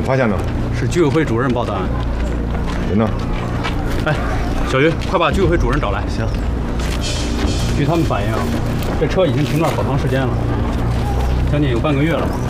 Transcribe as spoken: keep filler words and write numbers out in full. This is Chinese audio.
发现的？ 是居委会主任报的案。 人呢？ 哎，小鱼，快把居委会主任找来。 行。 据他们反映，这车已经停那儿好长时间了，将近有半个月了。